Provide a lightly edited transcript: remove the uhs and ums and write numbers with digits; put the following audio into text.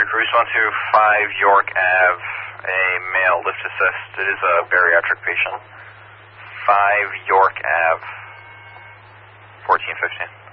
Cruiser 125 York Ave, a male lift assist. It is a bariatric patient. 5 York Ave, 1415.